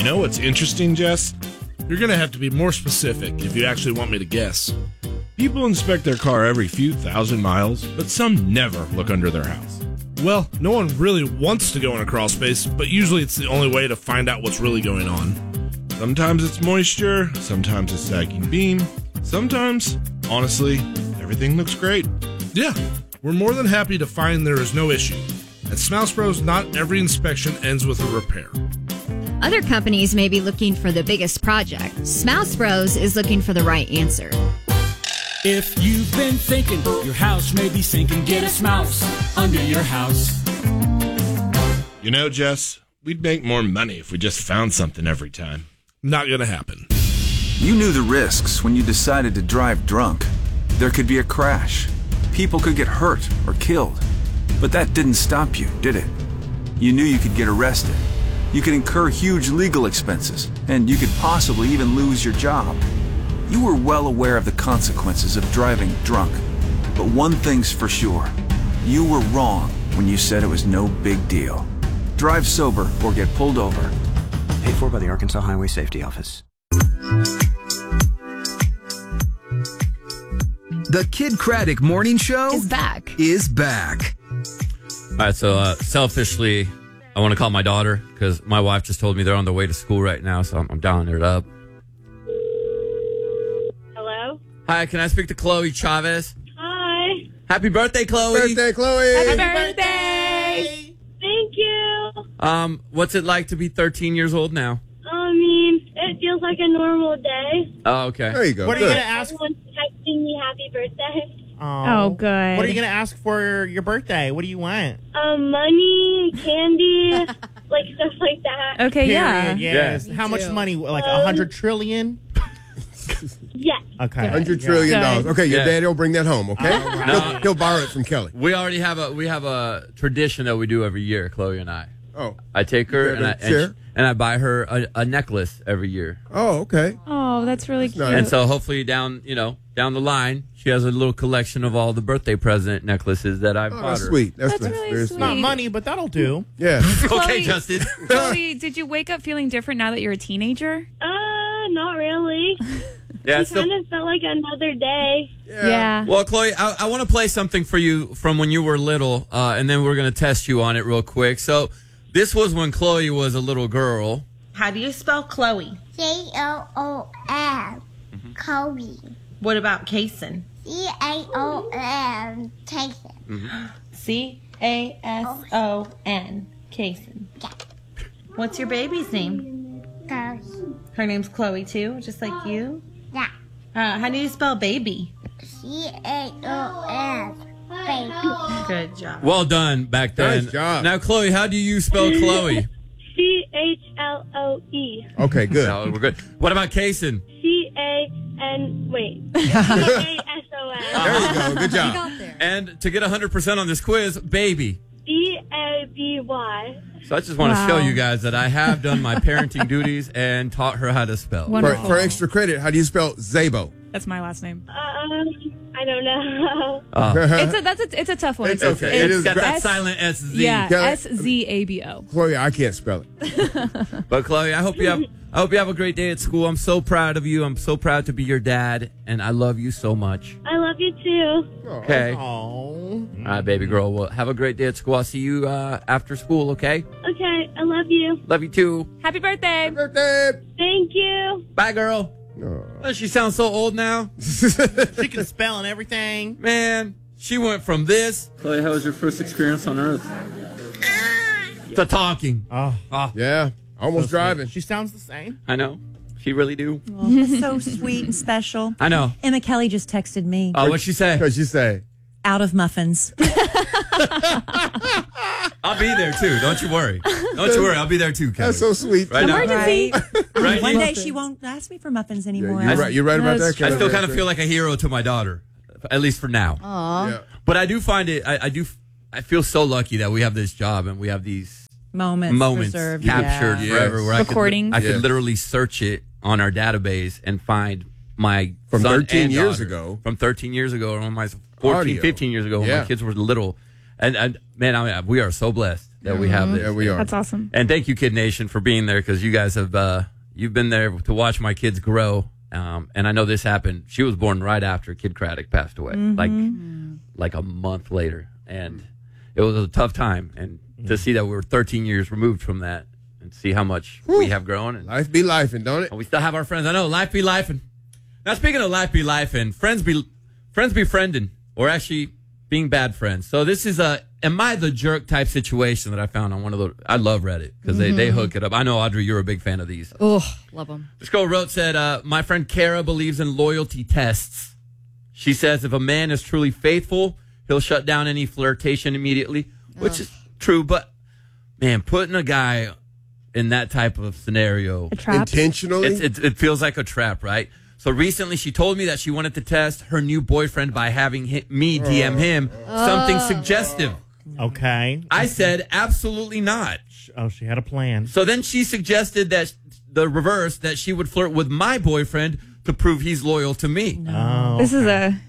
know what's interesting, Jess? You're going to have to be more specific if you actually want me to guess. People inspect their car every few thousand miles, but some never look under their house. Well, no one really wants to go in a crawl space, but usually it's the only way to find out what's really going on. Sometimes it's moisture, sometimes it's sagging beam, sometimes, honestly, everything looks great. Yeah, we're more than happy to find there is no issue. At Smouse Bros, not every inspection ends with a repair. Other companies may be looking for the biggest project. Smouse Bros is looking for the right answer. If you've been thinking your house may be sinking, get a Smouse under your house. You know, Jess, we'd make more money if we just found something every time. Not gonna happen. You knew the risks when you decided to drive drunk. There could be a crash. People could get hurt or killed. But that didn't stop you, did it? You knew you could get arrested. You could incur huge legal expenses, and you could possibly even lose your job. You were well aware of the consequences of driving drunk. But one thing's for sure. You were wrong when you said it was no big deal. Drive sober or get pulled over. Paid for by the Arkansas Highway Safety Office. The Kid Craddock Morning Show Is back. All right, so selfishly, I want to call my daughter because my wife just told me they're on their way to school right now, so I'm dialing it up. Hello? Hi, can I speak to Chloe Chavez? Hi. Happy birthday, Chloe. Chloe. Happy birthday! Thank you. What's it like to be 13 years old now? I mean, it feels like a normal day. Oh, okay. There you go. What are you going to ask? Everyone's texting me happy birthday. Oh, good. What are you going to ask for your birthday? What do you want? Money, candy, like stuff like that. Okay, Period, yes. Yeah. How much money? Like 100 trillion? Yes. Okay. $100 trillion. Okay, your Yeah. daddy will bring that home, okay? No. He'll borrow it from Kelly. We already have a tradition that we do every year, Chloe and I. Oh. I take her Share? and I buy her a necklace every year. Oh, okay. Oh, that's really cute. nice. And so hopefully down the line, she has a little collection of all the birthday present necklaces that I've Oh, bought that's her. sweet. That's That's nice. really Very sweet. Not money, but that'll do. Yeah. Okay, Chloe- Justin. Chloe, did you wake up feeling different now that you're a teenager? Not really. Yeah, It kind of felt like another day. Yeah. Well, Chloe, I want to play something for you from when you were little, and then we're going to test you on it real quick. So this was when Chloe was a little girl. How do you spell Chloe? C-O-O-M. Chloe. What about Kason? C-A-O-N. Kason. C-A-S-O-N. Kason. Yeah. What's your baby's name? Chloe. Her name's Chloe, too, just like you? Yeah. How do you spell baby? C-A-O-S. Baby. Good job. Well done back then. Nice job. Now, Chloe, how do you spell Chloe? C-H-L-O-E. Okay, good. No, we're good. What about Kason? C-A-N, wait. C-A-S-O-N. There you go. Good job. And to get 100% on this quiz, baby. B-A-B-Y. So I just want to show you guys that I have done my parenting duties and taught her how to spell. For extra credit, how do you spell Zabo? That's my last name. I don't know. It's a tough one. It's okay. It's got that silent S-Z. Yeah, Kelly- S-Z-A-B-O. Chloe, I can't spell it. But Chloe, I hope you have a great day at school. I'm so proud of you. I'm so proud to be your dad, and I love you so much. I love you too. Okay. Oh. All right, baby girl. Well, have a great day at school. I'll see you after school, okay? Okay, I love you. Love you too. Happy birthday. Thank you. Bye, girl. Oh, she sounds so old now. She can spell and everything. Man, she went from this. Chloe, how was your first experience on Earth? To talking. Oh. Yeah. Almost driving. She sounds the same. I know. She really do. That's so sweet and special. I know. Emma Kelly just texted me. Oh, what'd she say? What'd she say? Out of muffins. I'll be there too. Don't you worry. Don't you worry. I'll be there too, Kelly. That's so sweet. Right now. Right. Right. One day she won't ask me for muffins anymore. You're right about that, Kelly. I still kind of feel like a hero to my daughter, at least for now. Aw. Yeah. But I do find it. I feel so lucky that we have this job and we have these moments preserved, captured yeah. forever. Where Recordings. I could literally search it on our database and find my From son 13 and years daughter. ago. From 13 years ago, or my 14, Audio. 15 years ago when Yeah. my kids were little. And man, we are so blessed that we have there. Yeah, we are. That's awesome. And thank you, Kid Nation, for being there because you guys have you've been there to watch my kids grow. And I know this happened. She was born right after Kid Craddock passed away, like a month later, and it was a tough time. And to see that we were 13 years removed from that, and see how much we have grown. And life be lifing, don't it? And we still have our friends. I know life be lifing. Now speaking of life be lifing, friends be friending, or actually being bad friends. So this is a am I the jerk type situation that I found on one of the. I love Reddit because they hook it up. I know, Audrey, you're a big fan of these. Oh, love them. This girl said, my friend Kara believes in loyalty tests. She says if a man is truly faithful, he'll shut down any flirtation immediately, which is true. But man, putting a guy in that type of scenario, A trap? Intentionally? it feels like a trap, right? So recently she told me that she wanted to test her new boyfriend by having me DM him something suggestive. Okay. I said, absolutely not. Oh, she had a plan. So then she suggested that the reverse, that she would flirt with my boyfriend to prove he's loyal to me. Oh, This is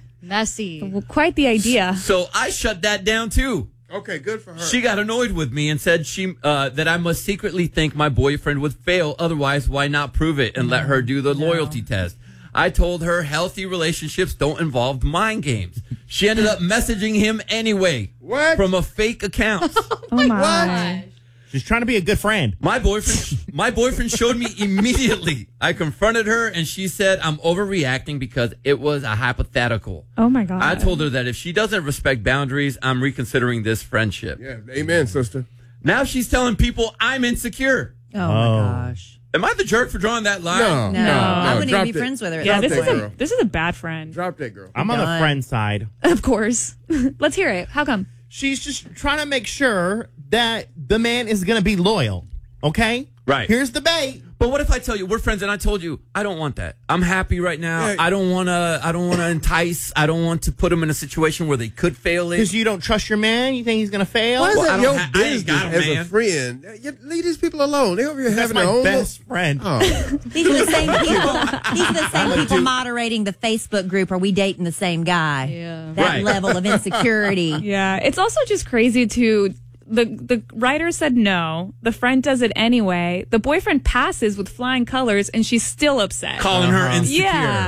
Messy. quite the idea. So I shut that down too. Okay, good for her. She got annoyed with me and said that I must secretly think my boyfriend would fail. Otherwise, why not prove it and let her do the loyalty test? I told her healthy relationships don't involve mind games. She ended up messaging him anyway. What? From a fake account. Oh my. She's trying to be a good friend. My boyfriend showed me immediately. I confronted her and she said I'm overreacting because it was a hypothetical. Oh my God. I told her that if she doesn't respect boundaries, I'm reconsidering this friendship. Yeah, amen, sister. Now she's telling people I'm insecure. Oh my gosh. Am I the jerk for drawing that line? No. I wouldn't even drop be it. friends with her. Yeah, Drop this that is girl. this is a bad friend. Drop that girl. I'm on the done. friend side. Of course. Let's hear it. How come? She's just trying to make sure that the man is going to be loyal. Okay? Right. Here's the bait. But what if I tell you we're friends and I told you I don't want that. I'm happy right now. Yeah. I don't want to entice. I don't want to put them in a situation where they could fail it. Because you don't trust your man? You think he's going to fail? Why is Well, that I don't your I ain't business got 'em, as man. a friend? You leave these people alone. They over here That's having my their own. best friend. Oh. These are the same people. These are the same people moderating the Facebook group. Are we dating the same guy? Yeah. That Right. level of insecurity. Yeah, it's also just crazy to the writer said no. The friend does it anyway. The boyfriend passes with flying colors, and she's still upset. Calling her insecure.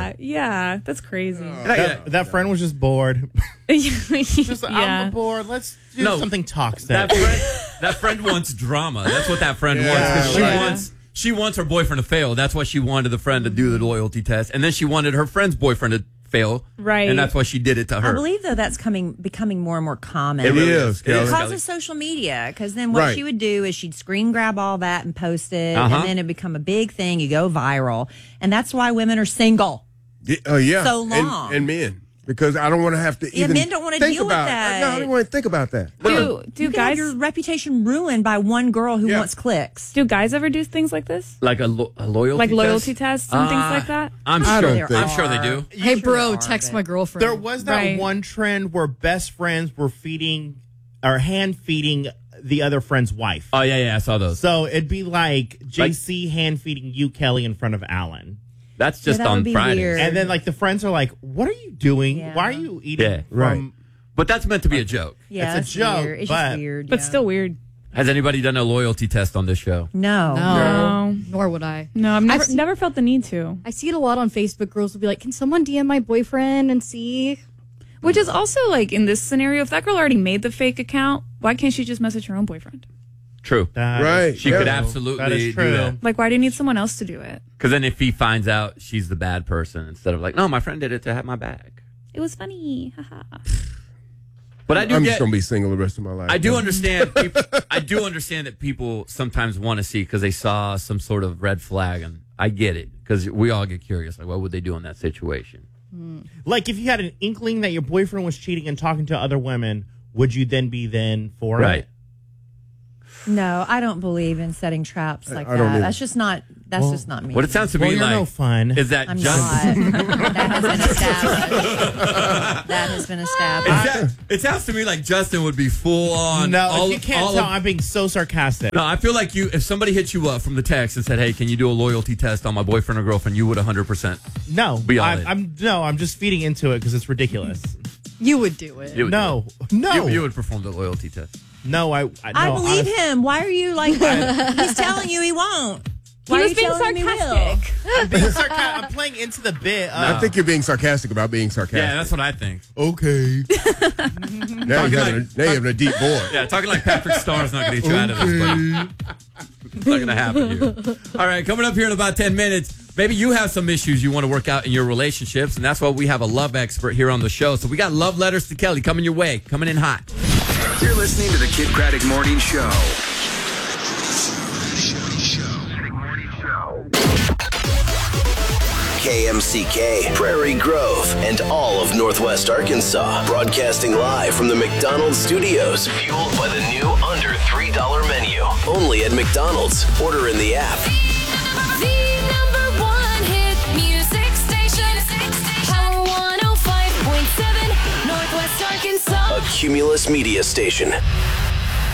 Yeah, that's crazy. That friend was just bored. Just, Yeah. I'm bored. Let's do No. something toxic. That friend wants drama. That's what that friend wants. 'Cause right. she wants her boyfriend to fail. That's why she wanted the friend to do the loyalty test, and then she wanted her friend's boyfriend to fail. Right. And that's why she did it to her. I believe though that's becoming more and more common. It really is, Kelly. Because Kelly. of social media. Because then what Right. she would do is she'd screen grab all that and post it, Uh-huh. and then it'd become a big thing. You go viral, and that's why women are single. Yeah. So long. And men. Because I don't want to have to Yeah, even men don't want to think deal with about that. it. No, I don't want to think about that. Do You can have guys your reputation ruined by one girl who Yeah. wants clicks. do guys ever do things like this? Like a loyalty Like test? loyalty tests and things like that? I'm I sure. don't think- I'm sure they do. Hey, bro, are, text but- my girlfriend. There was that Right. one trend where best friends were feeding or hand feeding the other friend's wife. Oh yeah, I saw those. So it'd be like JC hand feeding you, Kelly, in front of Alan. That's just that would on be Fridays. weird. And then like the friends are like, "What are you doing? Yeah. Why are you eating Yeah. from?" Right. But that's meant to be a joke. Yeah, It's a joke, Weird. It's but- just weird. But yeah. still weird. Has anybody done a loyalty test on this show? No. No. Nor would I. No, I've I've never felt the need to. I see it a lot on Facebook. Girls will be like, "Can someone DM my boyfriend and see?" Which is also like in this scenario, if that girl already made the fake account, why can't she just message her own boyfriend? True. That Right. is She true. could That absolutely is do true. that. Like, why do you need someone else to do it? Because then if he finds out she's the bad person, instead of like, no, my friend did it to have my back. It was funny. Haha. But I do I'm get. just going to be single the rest of my life. I do understand. I do understand that people sometimes want to see because they saw some sort of red flag, and I get it because we all get curious. Like, what would they do in that situation? Like if you had an inkling that your boyfriend was cheating and talking to other women, would you then be for Right. it? No, I don't believe in setting traps like I don't that. either. That's just not. That's just not me. What it sounds to Well, me you're like no fun. is that I'm just. not. That has been established. That has been established. It sounds to me like Justin would be full on. No, if you can't tell, I'm being so sarcastic. No, I feel like if somebody hit you up from the text and said, "Hey, can you do a loyalty test on my boyfriend or girlfriend?" You would 100%. No, Be all in. I'm just feeding into it because it's ridiculous. You would do it. You would No, do it. no. You would perform the loyalty test. No, I believe him. Why are you like that? He's telling you he won't. Why He are was you being telling him he will? sarcastic. I'm being sarcastic. I'm playing into the bit. I think you're being sarcastic about being sarcastic. Yeah, that's what I think. Okay. now you're having a deep boy. Yeah, talking like Patrick Starr's not going to get you out of this, buddy. It's not going to happen here. All right, coming up here in about 10 minutes, maybe you have some issues you want to work out in your relationships, and that's why we have a love expert here on the show. So we got love letters to Kelly coming your way, coming in hot. You're listening to the Kid Craddock Morning Show. KMCK, Prairie Grove, and all of Northwest Arkansas. Broadcasting live from the McDonald's studios. Fueled by the new under $3 menu. Only at McDonald's. Order in the app. The number one hit music station. Power 105.7, Northwest Arkansas. A Cumulus Media Station.